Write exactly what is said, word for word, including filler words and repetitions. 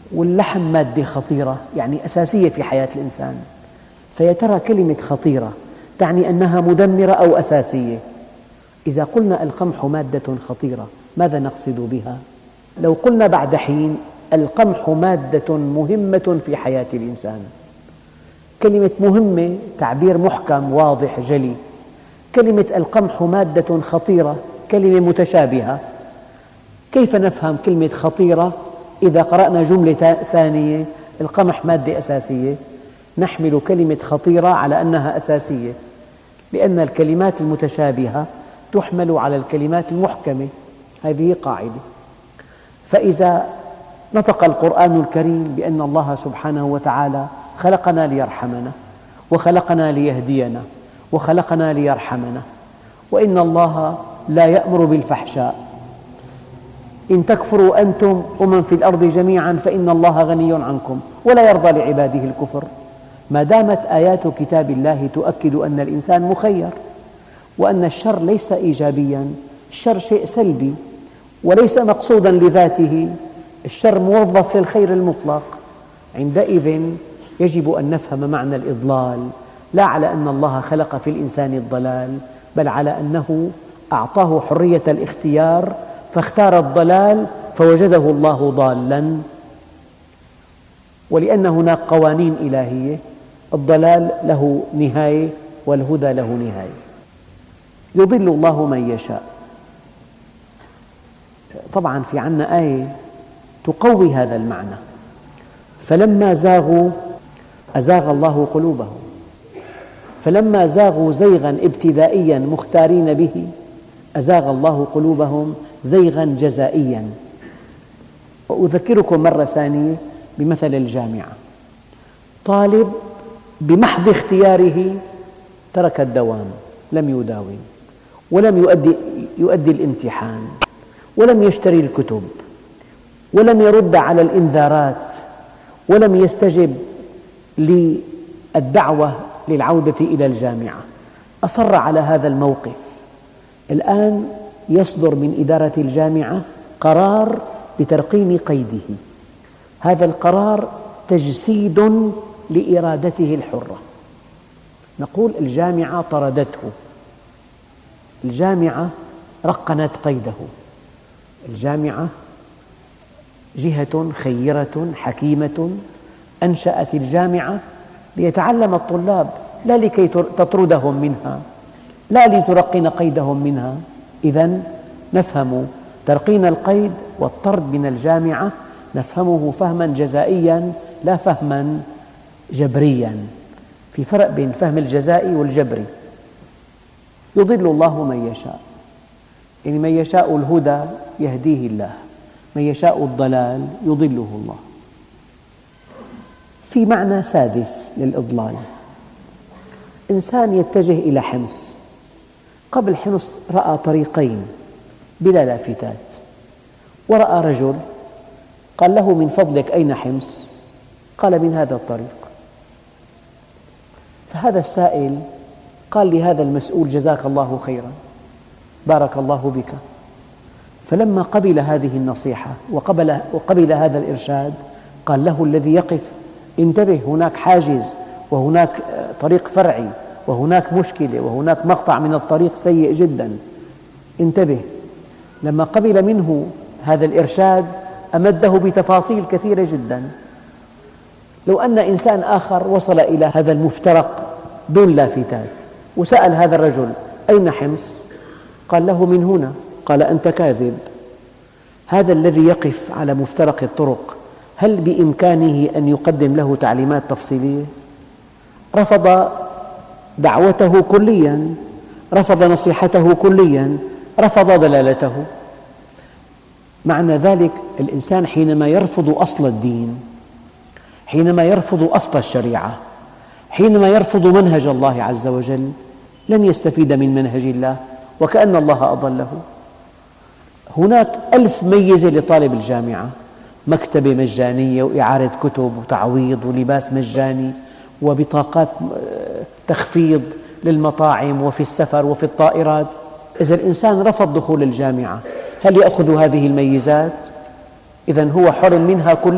واللحم مادة خطيرة يعني أساسية في حياة الإنسان، فيا ترى كلمة خطيرة تعني أنها مدمرة أو أساسية؟ إذا قلنا القمح مادة خطيرة ماذا نقصد بها؟ لو قلنا بعد حين القمح مادة مهمة في حياة الإنسان، كلمة مهمة تعبير محكم واضح جلي، كلمة القمح مادة خطيرة كلمة متشابهة. كيف نفهم كلمة خطيرة إذا قرأنا جملة ثانية القمح مادة أساسية؟ نحمل كلمة خطيرة على أنها أساسية، لأن الكلمات المتشابهة تحمل على الكلمات المحكمة، هذه قاعدة. فإذا نطق القرآن الكريم بأن الله سبحانه وتعالى خلقنا ليرحمنا وخلقنا ليهدينا وخلقنا ليرحمنا، وإن الله لا يأمر بالفحشاء، إن تكفروا أنتم ومن في الأرض جميعا فإن الله غني عنكم ولا يرضى لعباده الكفر، ما دامت آيات كتاب الله تؤكد أن الإنسان مخير، وأن الشر ليس إيجابيا، الشر شيء سلبي وليس مقصودا لذاته، الشر موظف للخير المطلق. عندئذ يجب أن نفهم معنى الإضلال لا على أن الله خلق في الإنسان الضلال، بل على أنه أعطاه حرية الاختيار فاختار الضلال فوجده الله ضالا. ولأن هناك قوانين إلهية، الضلال له نهاية والهدى له نهاية. يضل الله من يشاء. طبعا في عنا آية تقوي هذا المعنى، فلما زاغوا أزاغ الله قلوبهم، فلما زاغوا زيغا ابتدائيا مختارين به أزاغ الله قلوبهم زيغا جزائيا. وأذكركم مرة ثانية بمثل الجامعة، طالب بمحض اختياره ترك الدوام، لم يداوم ولم يؤدي, يؤدي الامتحان ولم يشتري الكتب ولم يرد على الإنذارات ولم يستجب للدعوة للعودة إلى الجامعة، أصر على هذا الموقف. الآن يصدر من إدارة الجامعة قرار بترقيم قيده، هذا القرار تجسيد لإرادته الحرة. نقول الجامعة طردته، الجامعة رقنت قيده، الجامعة جهة خيرة حكيمة أنشأت الجامعة ليتعلم الطلاب لا لكي تطردهم منها، لا لترقن قيدهم منها. إذن نفهم ترقين القيد والطرد من الجامعة نفهمه فهما جزائيا لا فهما جبريا، في فرق بين فهم الجزائي والجبري. يضل الله من يشاء، يعني من يشاء الهدى يهديه الله، من يشاء الضلال يضله الله. في معنى سادس للإضلال، إنسان يتجه إلى حمص، قبل حمص رأى طريقين بلا لافتات، ورأى رجل قال له من فضلك أين حمص؟ قال من هذا الطريق. فهذا السائل قال لهذا المسؤول جزاك الله خيرا، بارك الله بك. فلما قبل هذه النصيحة وقبل, وقبل هذا الإرشاد قال له الذي يقف انتبه، هناك حاجز وهناك طريق فرعي وهناك مشكلة وهناك مقطع من الطريق سيء جدا، انتبه. لما قبل منه هذا الإرشاد أمده بتفاصيل كثيرة جدا. لو أن إنسان آخر وصل إلى هذا المفترق دون لافتات وسأل هذا الرجل أين حمص؟ قال له من هنا. قال أنت كاذب، هذا الذي يقف على مفترق الطرق هل بإمكانه أن يقدم له تعليمات تفصيلية؟ رفض دعوته كليا، رفض نصيحته كليا، رفض دلالته. معنى ذلك الإنسان حينما يرفض أصل الدين، حينما يرفض أصل الشريعة، حينما يرفض منهج الله عز وجل لن يستفيد من منهج الله، وكأن الله أضله. هناك ألف ميزة لطالب الجامعة، مكتبة مجانية وإعارة كتب وتعويض ولباس مجاني وبطاقات تخفيض للمطاعم وفي السفر وفي الطائرات. إذا الإنسان رفض دخول الجامعة هل يأخذ هذه الميزات؟ إذن هو حر منها كلها.